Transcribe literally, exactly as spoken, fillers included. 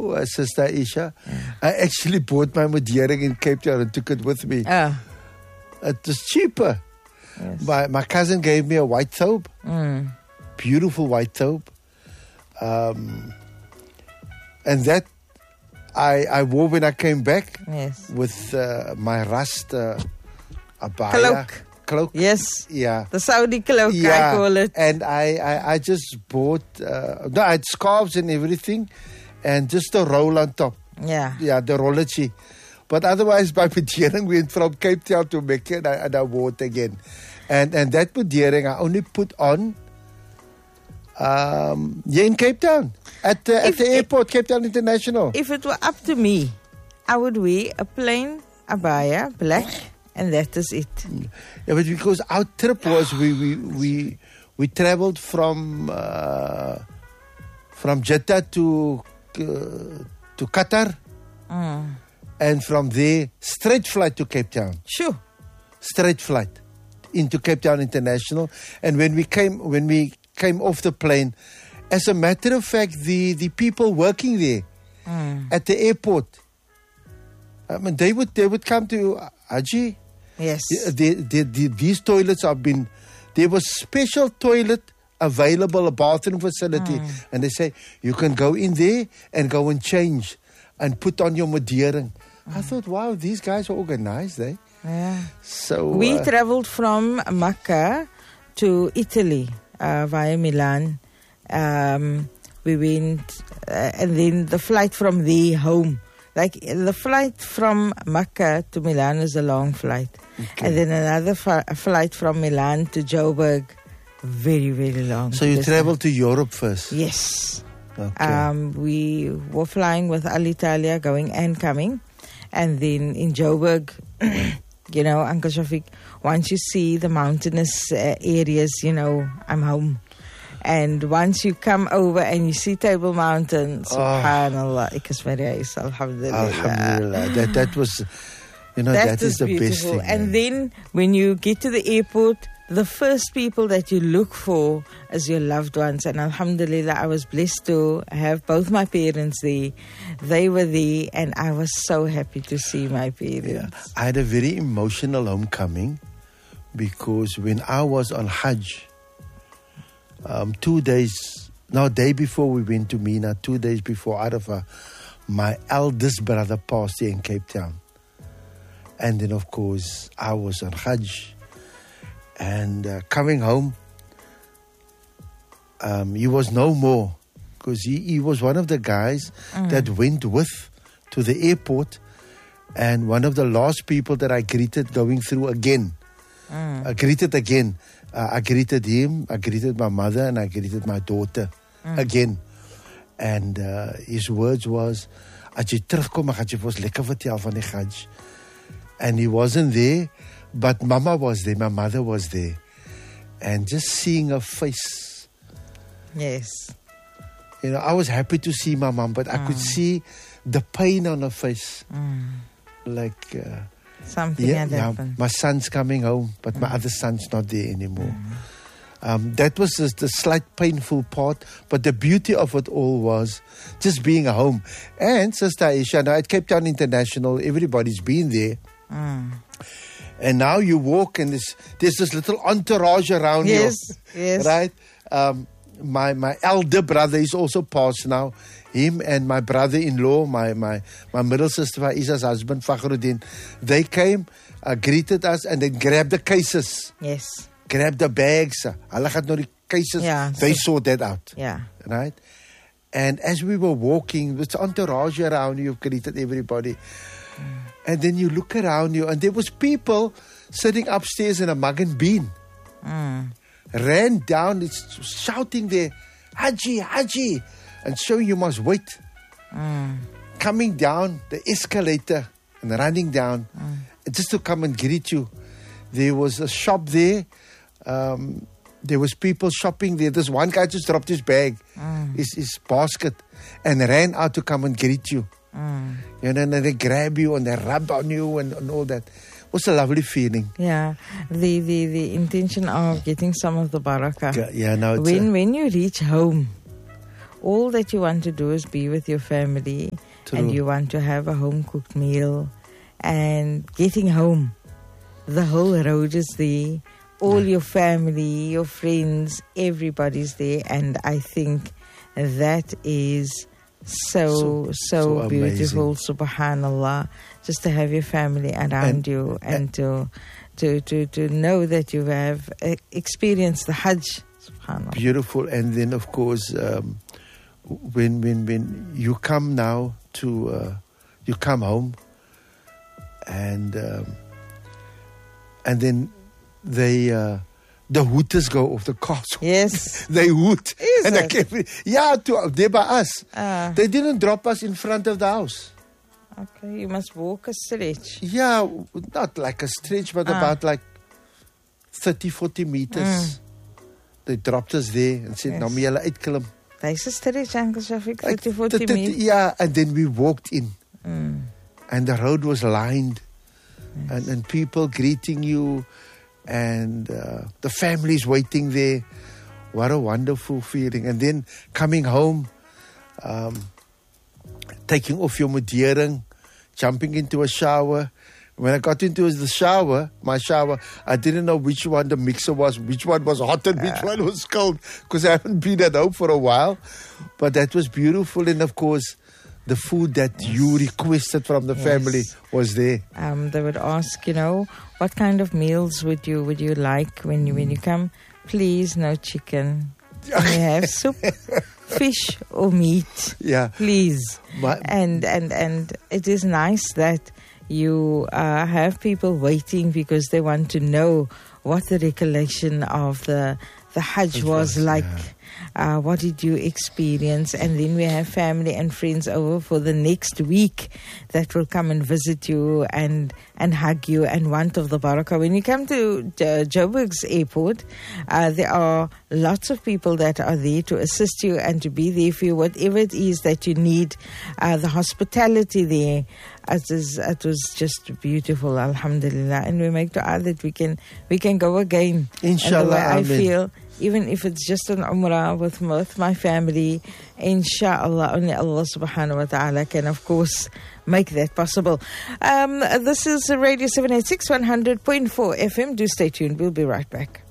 Oh, Sister Isha, yeah. I actually bought my modering in Cape Town and took it with me. Oh. It was cheaper. Yes. My my cousin gave me a white thobe, Mm. beautiful white thobe, um, and that I I wore when I came back. Yes. With uh, my rust uh, abaya Cloak. cloak. Yes. Yeah. The Saudi cloak, Yeah. I call it. And I I, I just bought uh, no, I had scarves and everything, and just a roll on top. Yeah. Yeah, the rollerchi. But otherwise, by modering, we went from Cape Town to Mecca, and I, and I wore it again. And and that modering, I only put on um, yeah, in Cape Town, at, uh, at If the it- airport, Cape Town International. If it were up to me, I would wear a plain abaya, black, and that is it. Yeah, but because our trip was, we we we, we traveled from uh, from Jeddah to uh, to Qatar, Mm. and from there, straight flight to Cape Town. Sure. Straight flight into Cape Town International. And when we came when we came off the plane, as a matter of fact, the, the people working there Mm. at the airport, I mean, they would they would come to Haji. Yes. The, the, the, these toilets have been. There was special toilet available, a bathroom facility, Mm. and they say you can go in there and go and change and put on your modering. I thought, wow, these guys are organized, eh? Yeah. So We uh, traveled from Mecca to Italy uh, via Milan. Um, we went, uh, and then the flight from there home. Like the flight from Mecca to Milan is a long flight. Okay. And then another fi- flight from Milan to Joburg, very, very long. So you Because- traveled to Europe first? Yes. Okay. Um, we were flying with Alitalia, going and coming. And then in Joburg, you know, Uncle Shafiq, once you see the mountainous uh, areas, you know, I'm home. And once you come over and you see Table Mountain, subhanallah, ek is very nice, alhamdulillah. Alhamdulillah. That, that was, you know, that, that is the beautiful. best thing. And eh? then when you get to the airport, the first people that you look for is your loved ones. And alhamdulillah, I was blessed to have both my parents there. They were there, and I was so happy to see my parents. Yeah. I had a very emotional homecoming because when I was on Hajj, um, two days, no, day before we went to Mina, two days before Arafah, my eldest brother passed here in Cape Town. And then, of course, I was on Hajj. And uh, coming home, um, he was no more because he, he was one of the guys Mm. that went with to the airport, and one of the last people that I greeted going through again. Mm. I greeted again. Uh, I greeted him, I greeted my mother, and I greeted my daughter Mm. again. And uh, his words was, as jy terugkom, ek gaan jy vir ons lekker vertel van die Hajj. And he wasn't there, but Mama was there, my mother was there. And just seeing her face, Yes. you know, I was happy to see my mom, but I could see the pain on her face. Mm. Like, uh, Something yeah, had yeah, happened. my son's coming home, but my other son's not there anymore. Um, that was just the slight painful part, but the beauty of it all was just being at home. And Sister Aisha, now at Cape Town International, everybody's been there. Mm. And now you walk and there's, there's this little entourage around Yes, you. yes. Right? Um, my my elder brother is also passed now. Him and my brother-in-law, my, my, my middle sister, Isa's husband, Fakhruddin, they came, uh, greeted us, and then grabbed the cases. Yes. Grabbed the bags. Hulle gaan nou die cases. Yeah, they so- sort that out. Yeah. Right? And as we were walking, with the entourage around you, greeted everybody. And then you look around you, and there was people sitting upstairs in a mug and bean. Mm. Ran down, it's shouting there, Haji, Haji. And so you must wait. Mm. Coming down the escalator and running down, just to come and greet you. There was a shop there. Um, there was people shopping there. This one guy just dropped his bag, Mm. his, his basket, and ran out to come and greet you. Mm. You know, and they grab you and they rub on you and, and all that. It was a lovely feeling. Yeah. The, the, the intention of getting some of the barakah. Yeah, yeah, now it's When, a, when you reach home, all that you want to do is be with your family. True. And you want to have a home-cooked meal. And getting home, the whole road is there. All your family, your friends, everybody's there. And I think that is so, so, so beautiful, subhanallah. Just to have your family around And- you and to, to, to, to know that you have uh, experienced the Hajj, subhanallah. Beautiful. And then, of course, um, when when when you come now to, uh, you come home, and um, and then they uh, the hooters go off the cars. Yes. They hoot. Is and they it? came, yeah, to, they by us. Ah. They didn't drop us in front of the house. Okay, you must walk a stretch. Yeah, not like a stretch, but Ah. about like thirty, forty meters. They dropped us there and said, Yes. nou moet julle uitklim. Dis 'n stretch, Uncle Shafiq, Like, thirty, forty t- t- meters. Yeah, and then we walked in. Mm. And the road was lined. And, and people greeting you. And uh, the families waiting there. What a wonderful feeling. And then coming home, um, taking off your mudering, jumping into a shower. When I got into the shower, my shower, I didn't know which one the mixer was, which one was hot and which one was cold, because I haven't been at home for a while. But that was beautiful. And of course, the food that you requested from the Yes. family was there. Um, they would ask, you know, what kind of meals would you would you like when you when you come? Please, no chicken. Can you have soup, fish, or meat? Yeah. Please. My- and and and it is nice that you uh, have people waiting because they want to know what the recollection of the the Hajj It was, was, like. yeah. Uh, what did you experience? And then we have family and friends over for the next week that will come and visit you and and hug you and want of the barakah. When you come to uh, Joburg's airport, uh, there are lots of people that are there to assist you and to be there for you, whatever it is that you need. Uh, the hospitality there, it, is, it was just beautiful, alhamdulillah. And we make dua that we can, we can go again. Inshallah, And the way I Amen. feel, even if it's just an umrah with, with my family, inshallah, only Allah subhanahu wa ta'ala can, of course, make that possible. Um, this is Radio seven eighty-six, one hundred point four F M. Do stay tuned. We'll be right back.